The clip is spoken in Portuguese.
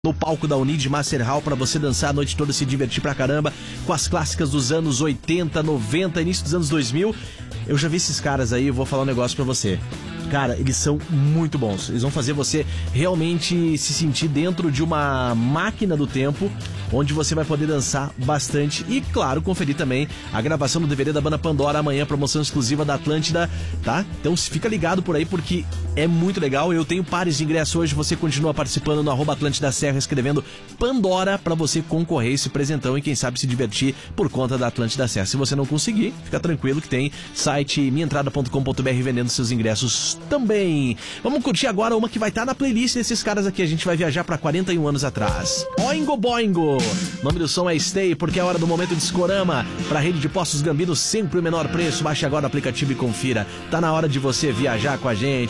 no palco da Unid Master Hall para você dançar a noite toda e se divertir pra caramba com as clássicas dos anos 80, 90, início dos anos 2000. Eu já vi esses caras aí, eu vou falar um negócio pra você. Cara, eles são muito bons. Eles vão fazer você realmente se sentir dentro de uma máquina do tempo, onde você vai poder dançar bastante e, claro, conferir também a gravação do DVD da banda Pandora amanhã, promoção exclusiva da Atlântida, tá? Então fica ligado por aí porque é muito legal. Eu tenho pares de ingressos hoje, você continua participando no @Atlântida Serra, escrevendo Pandora pra você concorrer esse presentão e quem sabe se divertir por conta da Atlântida Serra. Se você não conseguir, fica tranquilo que tem site minhaentrada.com.br vendendo seus ingressos também. Vamos curtir agora uma que vai estar na playlist desses caras aqui. A gente vai viajar pra 41 anos atrás. Oingo Boingo. O nome do som é Stay, porque é hora do momento de Discorama. Pra rede de postos Gambino, sempre o menor preço. Baixe agora o aplicativo e confira. Tá na hora de você viajar com a gente.